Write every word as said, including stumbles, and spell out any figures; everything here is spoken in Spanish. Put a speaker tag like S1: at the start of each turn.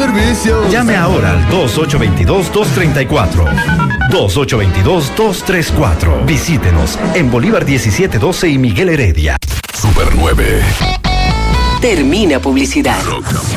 S1: servicios.
S2: Llame ahora al dos ocho dos dos, dos tres cuatro. dos ocho dos dos, dos tres cuatro. Visítenos en Bolívar diecisiete doce y Miguel Heredia.
S3: Super nueve.
S4: Termina publicidad.